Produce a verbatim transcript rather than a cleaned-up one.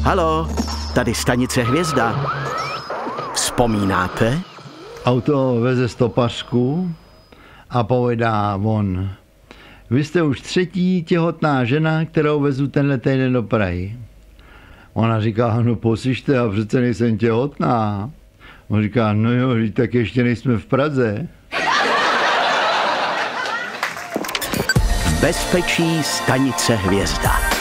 Haló, tady stanice Hvězda. Vzpomínáte? Auto veze stopařku a povídá on. Vy jste už třetí těhotná žena, kterou vezu tenhle týden do Prahy. Ona říká, no poslyšte, já přece nejsem těhotná. On říká, no jo, tak ještě nejsme v Praze. Bezpečí stanice Hvězda.